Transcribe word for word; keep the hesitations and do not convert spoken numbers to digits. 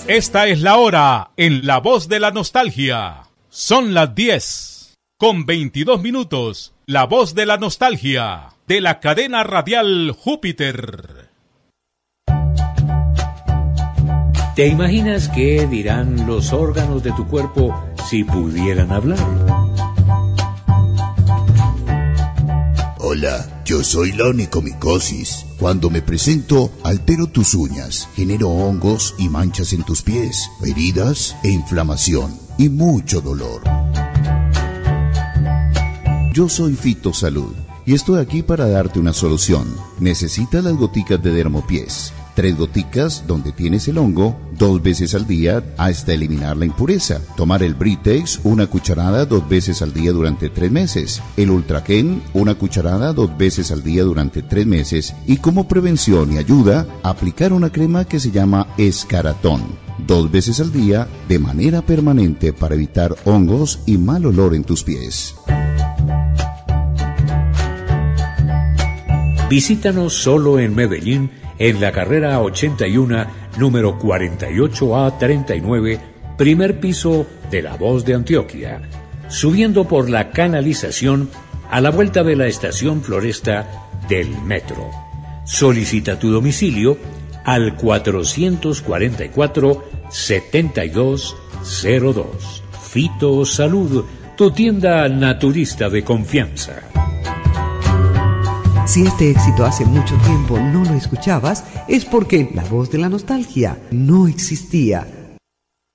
Esta es la hora en La Voz de la Nostalgia. Son las diez con veintidós minutos. La Voz de la Nostalgia de la cadena radial Júpiter. ¿Te imaginas qué dirán los órganos de tu cuerpo si pudieran hablar? Hola, yo soy la onicomicosis. Cuando me presento, altero tus uñas, genero hongos y manchas en tus pies, heridas e inflamación y mucho dolor. Yo soy Fitosalud y estoy aquí para darte una solución. Necesitas las goticas de Dermopies. Tres goticas donde tienes el hongo, dos veces al día hasta eliminar la impureza. Tomar el Britex, una cucharada dos veces al día durante tres meses. El Ultraken, una cucharada dos veces al día durante tres meses. Y como prevención y ayuda, aplicar una crema que se llama Escaratón. Dos veces al día de manera permanente para evitar hongos y mal olor en tus pies. Visítanos solo en Medellín, en la carrera ochenta y uno, número cuarenta y ocho A treinta y nueve, primer piso de La Voz de Antioquia, subiendo por la canalización a la vuelta de la estación Floresta del metro. Solicita tu domicilio al cuatrocientos cuarenta y cuatro, setenta y dos cero dos. Fitosalud, tu tienda naturista de confianza. Si este éxito hace mucho tiempo no lo escuchabas, es porque La Voz de la Nostalgia no existía.